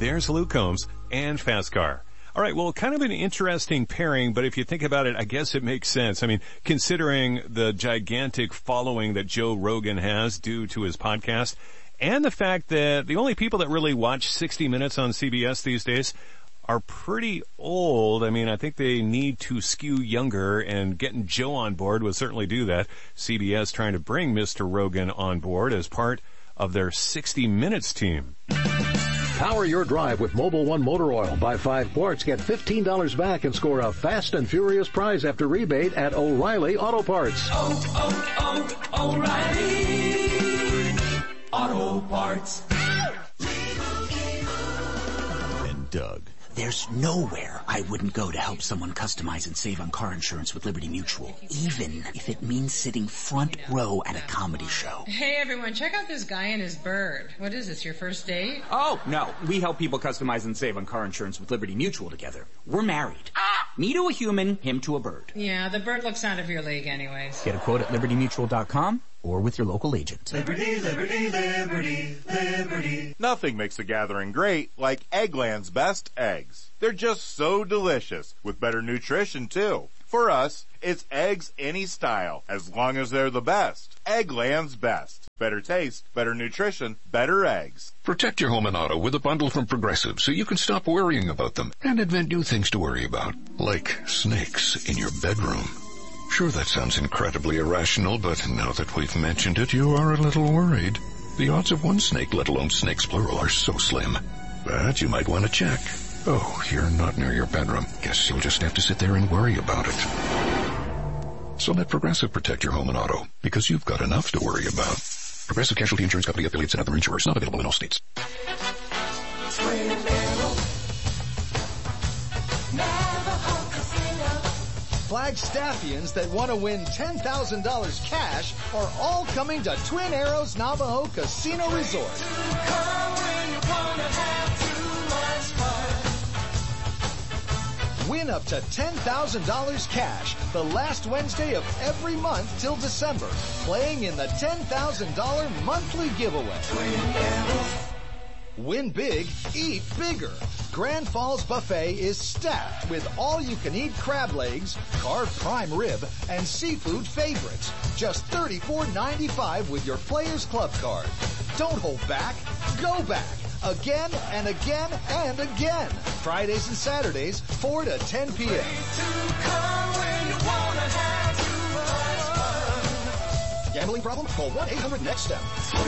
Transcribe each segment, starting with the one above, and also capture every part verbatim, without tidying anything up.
there's Luke Combs and Fast Car. All right, well, kind of an interesting pairing, but if you think about it, I guess it makes sense. I mean, considering the gigantic following that Joe Rogan has due to his podcast, and the fact that the only people that really watch sixty minutes on C B S these days are pretty old. I mean, I think they need to skew younger, and getting Joe on board would certainly do that. C B S trying to bring Mister Rogan on board as part of their sixty minutes team. Power your drive with Mobil one Motor Oil. Buy five quarts, get fifteen dollars back, and score a fast and furious prize after rebate at O'Reilly Auto Parts. Oh, oh, oh, O'Reilly Auto Parts. And Doug. There's nowhere I wouldn't go to help someone customize and save on car insurance with Liberty Mutual, even if it means sitting front row at a comedy show. Hey everyone, check out this guy and his bird. What is this, your first date? Oh, no. We help people customize and save on car insurance with Liberty Mutual together. We're married. Me to a human, him to a bird. Yeah, the bird looks out of your league anyways. Get a quote at liberty mutual dot com or with your local agent. Liberty, liberty, liberty, liberty. Nothing makes a gathering great like Eggland's best eggs. They're just so delicious, with better nutrition too. For us, it's eggs any style, as long as they're the best. Eggland's best. Better taste, better nutrition, better eggs. Protect your home and auto with a bundle from Progressive so you can stop worrying about them and invent new things to worry about, like snakes in your bedroom. Sure, that sounds incredibly irrational, but now that we've mentioned it, you are a little worried. The odds of one snake, let alone snakes plural, are so slim. But you might want to check. Oh, you're not near your bedroom. Guess you'll just have to sit there and worry about it. So let Progressive protect your home and auto, because you've got enough to worry about. Progressive Casualty Insurance Company affiliates and other insurers. Not available in all states. Flagstaffians that want to win ten thousand dollars cash are all coming to Twin Arrows Navajo Casino Resort. Win up to ten thousand dollars cash the last Wednesday of every month till December, playing in the ten thousand dollars monthly giveaway. Win big, eat bigger. Grand Falls Buffet is stacked with all-you-can-eat crab legs, carved prime rib, and seafood favorites. Just thirty-four ninety-five with your Players Club card. Don't hold back. Go back. Again and again and again. Fridays and Saturdays, four to ten p.m. Gambling problem? Call one eight hundred next step.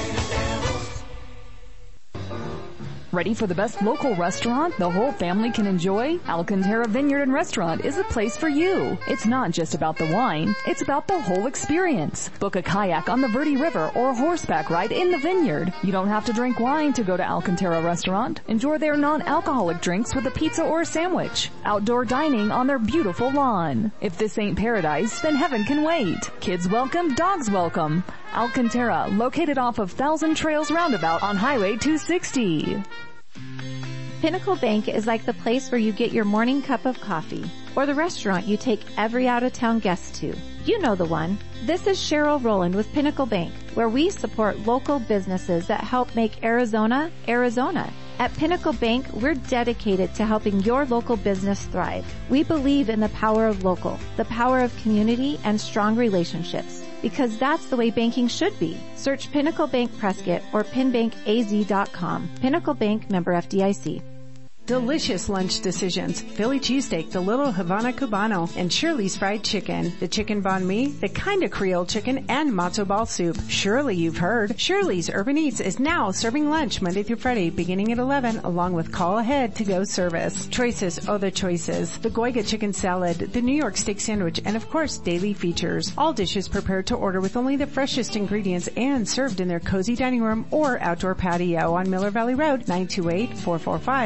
Ready for the best local restaurant the whole family can enjoy? Alcantara Vineyard and Restaurant is a place for you. It's not just about the wine, it's about the whole experience. Book a kayak on the Verde River or a horseback ride in the vineyard. You don't have to drink wine to go to Alcantara Restaurant. Enjoy their non-alcoholic drinks with a pizza or a sandwich. Outdoor dining on their beautiful lawn. If this ain't paradise, then heaven can wait. Kids welcome, dogs welcome. Alcantara, located off of Thousand Trails Roundabout on Highway two sixty. Pinnacle Bank is like the place where you get your morning cup of coffee, or the restaurant you take every out-of-town guest to. You know the one. This is Cheryl Rowland with Pinnacle Bank, where we support local businesses that help make Arizona, Arizona. At Pinnacle Bank, we're dedicated to helping your local business thrive. We believe in the power of local, the power of community, and strong relationships, because that's the way banking should be. Search Pinnacle Bank Prescott or pin bank a z dot com. Pinnacle Bank, member F D I C. Delicious lunch decisions. Philly cheesesteak, the Little Havana Cubano, and Shirley's Fried Chicken, the Chicken Banh Mi, the Kinda Creole Chicken, and matzo ball soup. Surely you've heard. Shirley's Urban Eats is now serving lunch Monday through Friday beginning at eleven, along with call ahead to go service. Choices, other choices. The Goiga Chicken Salad, the New York Steak Sandwich, and of course daily features. All dishes prepared to order with only the freshest ingredients and served in their cozy dining room or outdoor patio on Miller Valley Road, nine two eight, four four five, zero four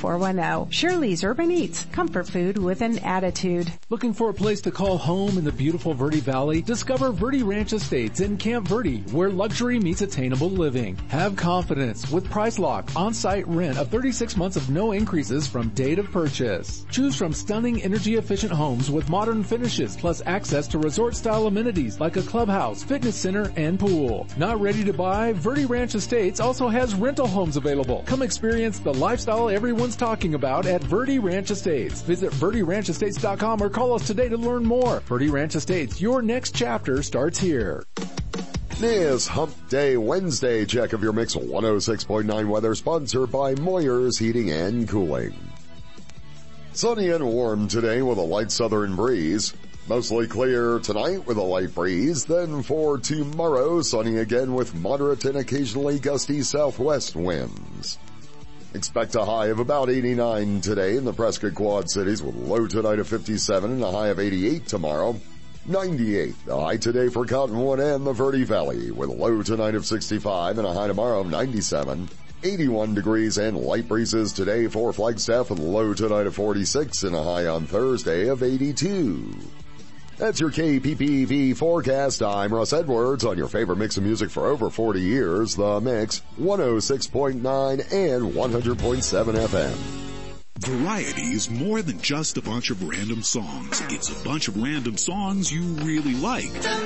four one zero. Shirley's Urban Eats, comfort food with an attitude. Looking for a place to call home in the beautiful Verde Valley? Discover Verde Ranch Estates in Camp Verde, where luxury meets attainable living. Have confidence with Price Lock on-site rent of thirty-six months of no increases from date of purchase. Choose from stunning energy-efficient homes with modern finishes, plus access to resort-style amenities like a clubhouse, fitness center, and pool. Not ready to buy? Verde Ranch Estates also has rental homes available. Come experience the lifestyle everyone's talking about at Verde Ranch Estates. Visit Verde Ranch Estates dot com or call us today to learn more. Verde Ranch Estates, your next chapter starts here. This Hump Day Wednesday check of your Mix one oh six point nine weather, sponsored by Moyer's Heating and Cooling. Sunny and warm today with a light southern breeze. Mostly clear tonight with a light breeze. Then for tomorrow, sunny again with moderate and occasionally gusty southwest winds. Expect a high of about eighty-nine today in the Prescott Quad Cities with a low tonight of fifty-seven and a high of eighty-eight tomorrow. ninety-eight the high today for Cottonwood and the Verde Valley with a low tonight of sixty-five and a high tomorrow of ninety-seven. eighty-one degrees and light breezes today for Flagstaff with a low tonight of forty-six and a high on Thursday of eighty-two. That's your K P P V forecast. I'm Russ Edwards on your favorite mix of music for over forty years, The Mix, one oh six point nine and one hundred point seven F M. Variety is more than just a bunch of random songs. It's a bunch of random songs you really like.